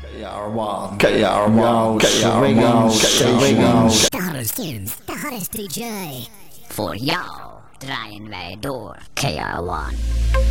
KR1, KR1, KR1, KR1. De hottest DJ. Voor jou draaien wij door KR1.